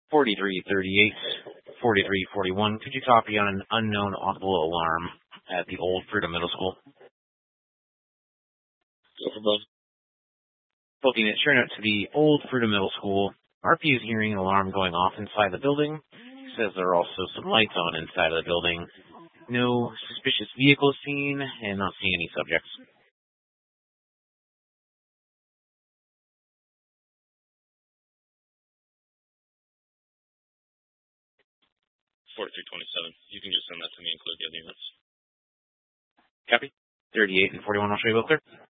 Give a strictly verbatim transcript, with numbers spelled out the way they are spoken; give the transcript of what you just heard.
forty-three thirty-eight, forty-three forty-one. Could you copy on an unknown audible alarm at the Old Fruita Middle School? Above. Booking it, sure note to the Old Fruita Middle School. R P is hearing an alarm going off inside the building. He says there are also some lights on inside of the building. No suspicious vehicles seen, and not seeing any subjects. forty-three twenty-seven. You can just send that to me, include the other units. Copy. thirty-eight and forty-one, I'll show you both there.